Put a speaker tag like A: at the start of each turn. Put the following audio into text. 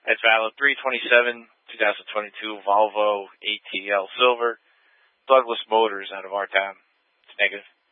A: That's valid 3/27, 2022 Volvo ATL Silver, Douglas Motors out of our town. It's negative.